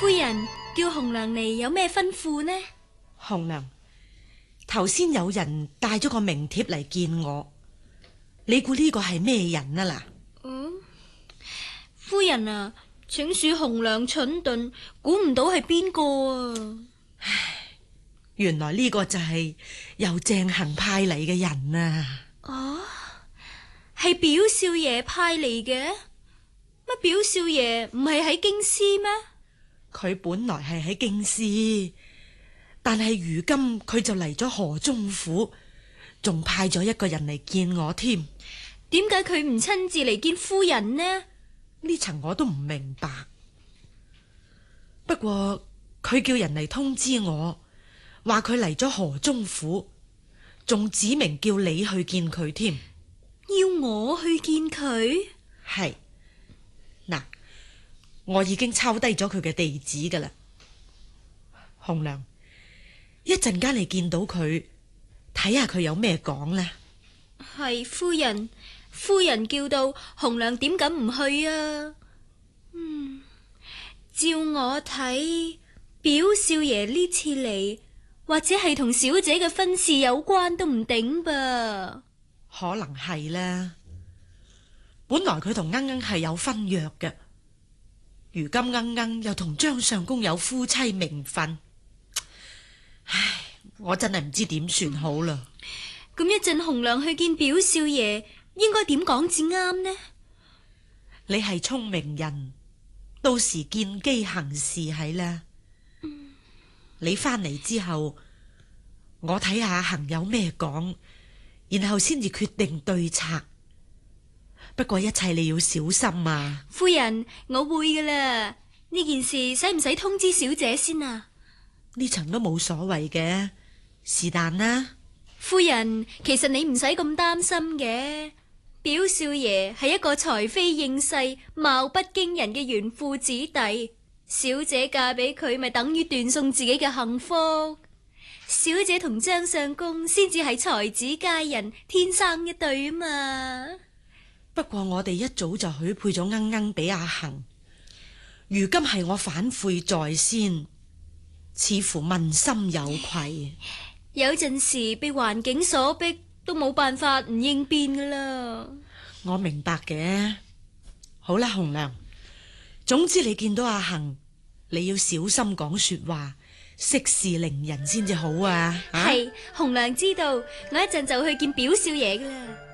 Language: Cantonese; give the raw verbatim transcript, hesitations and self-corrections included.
夫人叫紅娘嚟，有咩吩咐呢？ 紅娘，頭先有人帶咗個名帖嚟見我，你估呢個係咩人啊？嗱， 嗯，夫人啊，請恕紅娘蠢鈍，估唔到係邊個啊！ 唉，原來呢個就係由鄭恒派嚟嘅人啊！ 哦，係表少爺派嚟嘅？乜表少爺唔係喺京師咩？ 佢本來係喺京師，但係如今佢就嚟咗河中府，仲派咗一個人嚟見我添。 點解佢唔親自嚟見夫人呢？ 呢層我都唔明白。不過佢叫人嚟通知我，話佢嚟咗河中府，仲指明叫你去見佢添。 要我去見佢？ 係，嗱，我已經抄低咗佢嘅地址噶啦。紅娘，一陣間你見到佢，睇下佢有咩講呢？ 係夫人，夫人叫到，紅娘點敢唔去啊？嗯，照我睇，表少爺呢次嚟，或者係同小姐嘅婚事有關都唔頂噃。 可能係啦。本來佢同鶯鶯係有婚約嘅，如今鶯鶯又同張相公有夫妻名分，唉，我真係唔知點算好啦。 咁一陣紅娘去見表少爺，應該點講至啱呢？ 你係聰明人，到時見機行事係啦。 嗯、 你翻嚟之後，我睇下行有咩講，然後先至決定對策。不過一切你要小心啊。 夫人，我會噶啦。呢件事使唔使通知小姐先啊？ 呢層都冇所謂嘅，是但啦。 夫人，其實你唔使咁擔心嘅。表少爺係一個才非應世、貌不驚人嘅紈絝子弟，小姐嫁俾佢咪等於斷送自己嘅幸福。小姐同張相公先至係才子佳人，天生一對啊嘛。 不過我哋一早就許配咗鶯鶯俾阿恒，如今係我反悔在先，似乎問心有愧。 有陣時被環境所逼，都冇辦法唔應變噶啦。 我明白嘅。好啦，紅娘，總之你見到阿恒，你要小心講說話，息事寧人先至好啊。 係，紅娘知道，我一陣就去見表少爺噶啦。